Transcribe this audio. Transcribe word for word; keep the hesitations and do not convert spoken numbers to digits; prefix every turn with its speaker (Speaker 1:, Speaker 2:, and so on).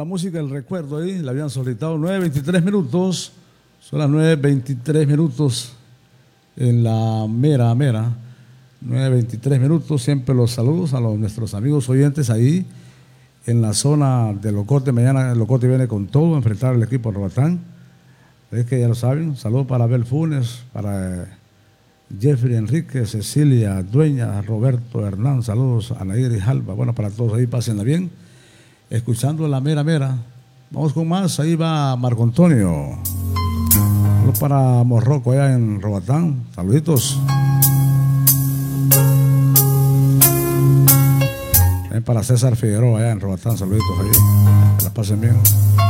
Speaker 1: música del recuerdo ahí, la habían solicitado. Nueve veintitrés minutos, son las nueve veintitrés minutos en la mera, mera. nueve veintitrés minutos, siempre los saludos a los, nuestros amigos oyentes ahí en la zona de Locote. Mañana el Locote viene con todo a enfrentar al equipo de Roatán. Es que ya lo saben, saludos para Abel Funes, para Jeffrey Enrique, Cecilia Dueña, Roberto Hernán, saludos a Nair y Jalba. Bueno, para todos ahí, pásenla bien. Escuchando la mera, mera. Vamos con más, ahí va Marco Antonio. Saludos para Morroco allá en Roatán, saluditos. Para César Figueroa allá en Roatán, saluditos ahí, que la pasen bien.